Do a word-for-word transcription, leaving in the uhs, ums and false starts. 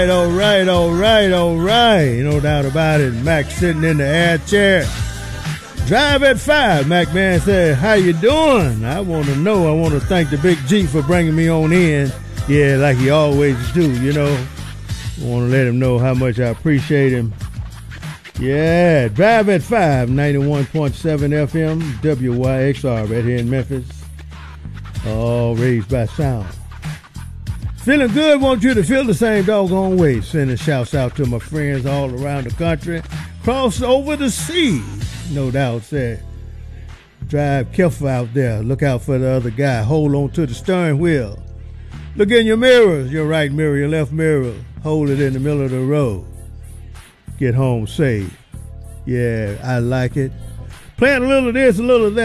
All right, all right, all right. No doubt about it. Mac sitting in the air chair. Drive at five. Mac man said, how you doing? I want to know. I want to thank the Big G for bringing me on in. Yeah, like he always do, you know. I want to let him know how much I appreciate him. Yeah, Drive at five, ninety-one point seven F M, W Y X R right here in Memphis. All raised by sound. Feeling good, want you to feel the same doggone way. Sending shouts out to my friends all around the country. Cross over the sea, no doubt said. Drive careful out there. Look out for the other guy. Hold on to the steering wheel. Look in your mirrors, your right mirror, your left mirror. Hold it in the middle of the road. Get home safe. Yeah, I like it. Playing a little of this, a little of that.